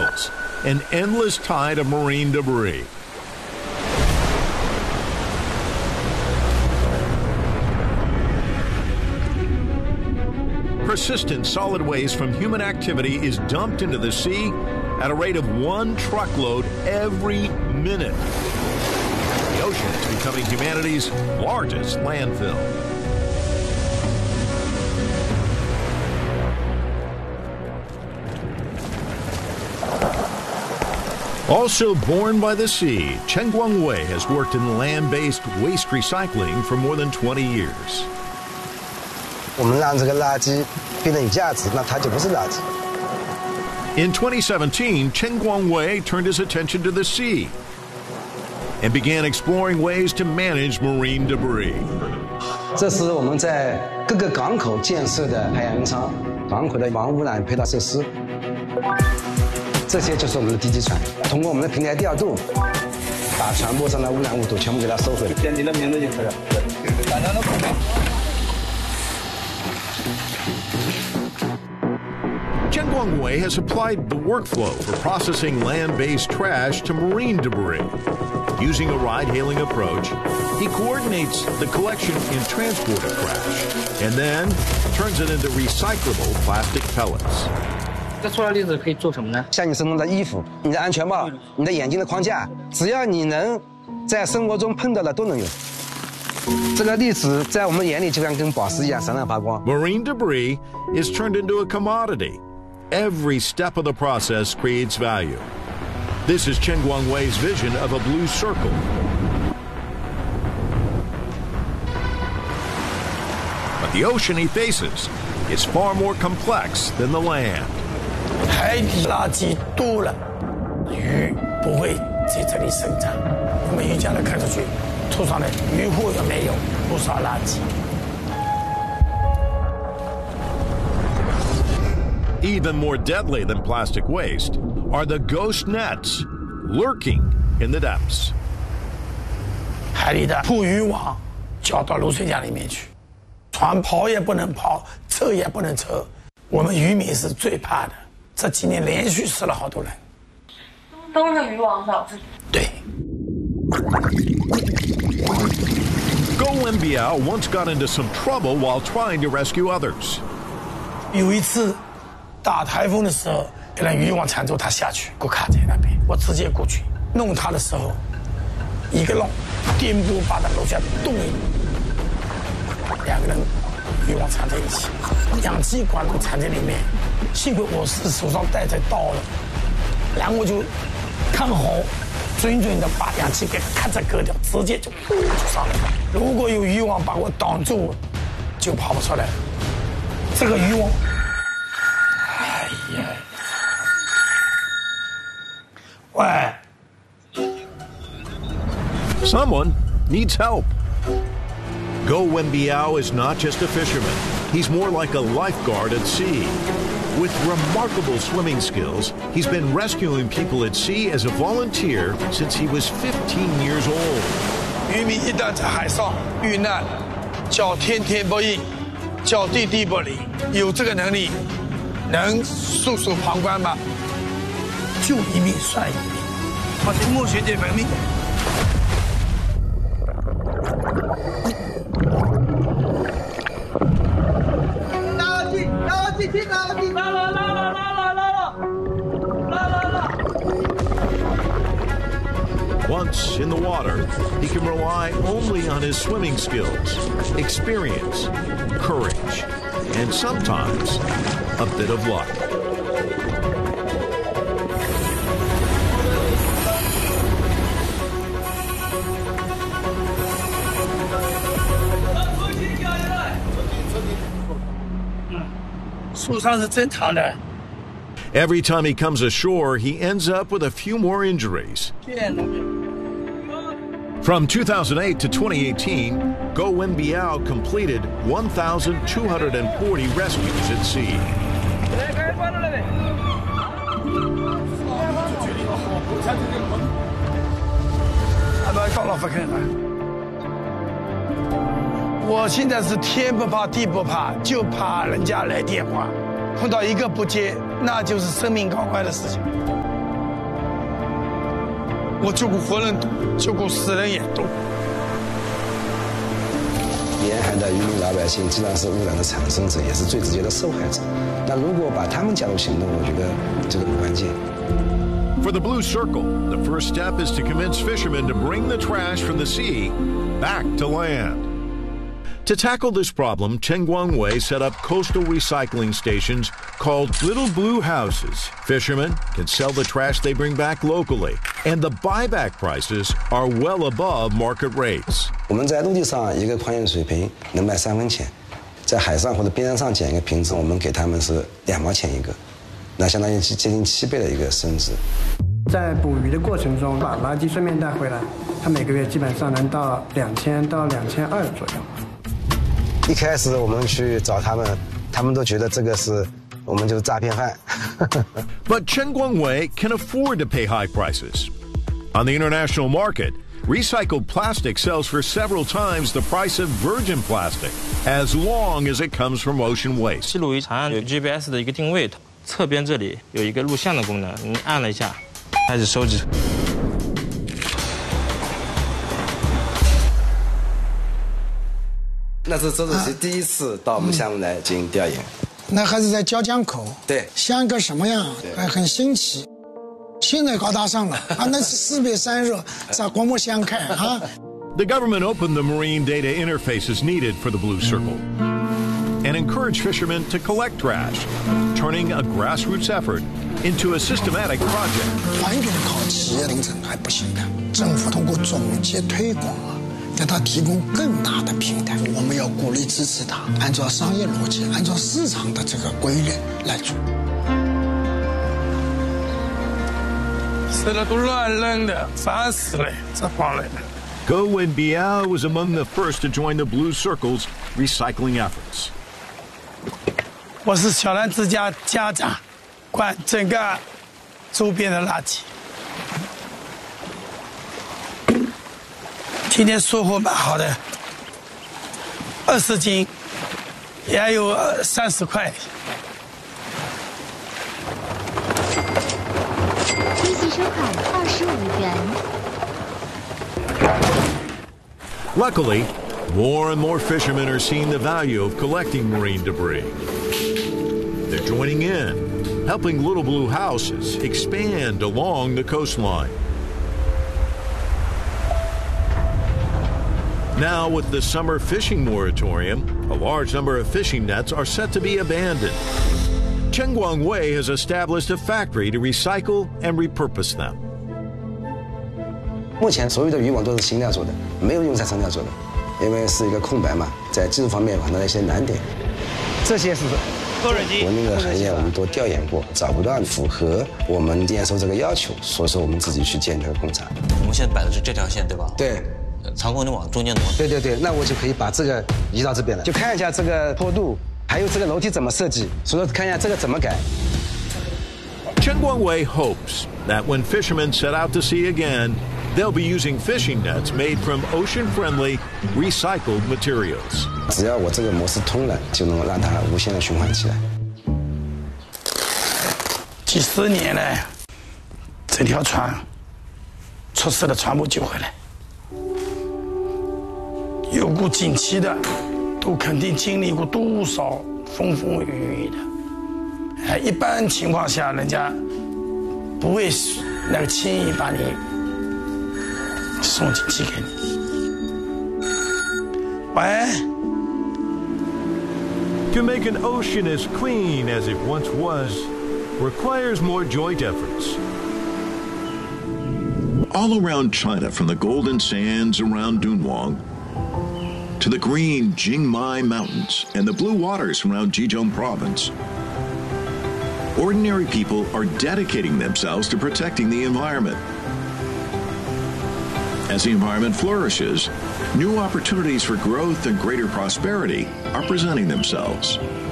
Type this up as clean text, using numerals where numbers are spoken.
obstacles, an endless tide of marine debris. Persistent solid waste from human activity is dumped into the sea at a rate of 1 truckload every minute. The ocean is becoming humanity's largest landfill. Also born by the sea, Chen Guangwei has worked in land-based waste recycling for more than 20 years. 我们让这个垃圾变得有价值，那它就不是垃圾。 In 2017, Chen Guangwei turned his attention to the sea and began exploring ways to manage marine debris. 这是我们在各个港口建设的海洋舱、港口的防污染配套设施。这些就是我们的低级船，通过我们的平台调度，把船舶上的污染物都全部给它收回来。点你的名字就可以了。大家都口碑。 Chen Guangwei has applied the workflow for processing land-based trash to marine debris. Using a ride-hailing approach, he coordinates the collection and transport of trash, and then turns it into recyclable plastic pellets. 这塑料粒子可以做什么呢？ 像你身上的衣服、你的安全帽、你的眼镜的框架，只要你能在生活中碰到的都能用。这个粒子在我们眼里就像跟宝石一样闪闪发光。 Marine debris is turned into a commodity. Every step of the process creates value. This is Chen Guangwei's vision of a blue circle. But the ocean he faces is far more complex than the land. 海底垃圾多了，鱼不会在这里生长。我们鱼家的看出去，头上的渔获也没有不少垃圾。 Even more deadly than plastic waste are the ghost nets lurking in the depths. 海里的捕鱼网交到卤水江里面去，船跑也不能跑，撤也不能撤。我们渔民是最怕的，这几年连续死了好多人。 都是渔网导致。 对。 Go Wenbiao once got into some trouble while trying to rescue others. 有一次。 大台风的时候，给人渔网缠住，他下去，给我卡在那边，我直接过去弄他的时候，一个浪颠簸把他楼下动一动，两个人渔网缠在一起，氧气管都缠在里面，幸亏我是手上带着刀了，然后我就看好，准的把氧气给咔嚓割掉，直接就上来了。如果有渔网把我挡住，就跑不出来了。这个渔网。 Someone needs help. Go Wenbiao is not just a fisherman. He's more like a lifeguard at sea. With remarkable swimming skills, he's been rescuing people at sea as a volunteer since he was 15 years old. 渔民一旦在海上遇难，叫天天不应，叫地地不灵，有这个能力，能袖手旁观吗？救一命算一命，把这墨学姐文明。 Once in the water, he can rely only on his swimming skills, experience, courage, and sometimes a bit of luck. Every time he comes ashore, he ends up with a few more injuries. From 2008 to 2018, Go Wenbiao completed 1,240 rescues at sea. 我现在是天不怕地不怕，就怕人家来电话，碰到一个不接，那就是生命搞坏的事情。 我救过活人多，救过死人也多。 沿海的渔民老百姓既然是污染的产生者，也是最直接的受害者。那如果把他们加入行动，我觉得这个很关键。 For the Blue Circle, the first step is to convince fishermen to bring the trash from the sea back to land. To tackle this problem, Chen Guangwei set up coastal recycling stations called Little Blue Houses. Fishermen can sell the trash they bring back locally, and the buyback prices are well above market rates. 我们在陆地上一个矿泉水瓶能卖3分钱，在海上或者边上捡一个瓶子，我们给他们是2毛钱一个，那相当于接近7倍的一个升值。 在捕鱼的过程中，把垃圾顺便带回来，他每个月基本上能到2000到2200左右。 一开始我们去找他们，他们都觉得这个是我们就是诈骗犯。 But Chen Guangwei can afford to pay high prices. On the international market, recycled plastic sells for several times the price of virgin plastic, as long as it comes from ocean waste. 西鲁渔船有 GPS 的一个定位，侧边这里有一个录像的功能，你按了一下，开始收集。 那是周主席第一次到我们项目来进行调研。 那还是在椒江口， 对， 像个什么样，还很新奇。现在高大上了啊，那是四面三热，咋刮目相看啊 The government opened the marine data interfaces needed for the Blue Circle and encouraged fishermen to collect trash, turning a grassroots effort into a systematic project. 完全靠企业领证还不行的，政府通过总结推广给他提供更大的平台，我们要鼓励支持他，按照商业逻辑，按照市场的这个规律来做。吃的都乱扔的，烦死了，这帮人。 Go Wenbiao was among the first to join the Blue Circle's recycling efforts. 我是小兰之家家长，管整个周边的垃圾。今天收获蛮好的，20斤，也还有30块。 利息收款25元。 Luckily, more and more fishermen are seeing the value of collecting marine debris. They're joining in, helping Little Blue Houses expand along the coastline. Now, with the summer fishing moratorium, a large number of fishing nets are set to be abandoned. Chen Guangwei has established a factory to recycle and repurpose them. 目前所有的渔网都是新料做的，没有用材成料做的，因为是一个空白嘛，在技术方面碰到了一些难点。这些是国内的行业我们都调研过，找不到符合我们验收这个要求，所以说我们自己去建这个工厂。 我们现在摆的是这条线，对吧？ 对。 长工你往中间挪。 对对对，那我就可以把这个移到这边了，就看一下这个坡度，还有这个楼梯怎么设计，所以说看一下这个怎么改。 Chen Guangwei hopes that when fishermen set out to sea again, they'll be using fishing nets made from ocean-friendly, recycled materials. 只要我这个模式通了，就能让它无限的循环起来。 几10年来，这条船出事了，船不救回来。有过近期的，都肯定经历过多少风风雨雨的。一般情况下，人家不会那个轻易把你送进去给你。喂。 To make an ocean as clean as it once was requires more joint efforts. All around China, from the golden sands around Dunhuang to the green Jingmai Mountains and the blue waters around Zhejiang Province, ordinary people are dedicating themselves to protecting the environment. As the environment flourishes, new opportunities for growth and greater prosperity are presenting themselves.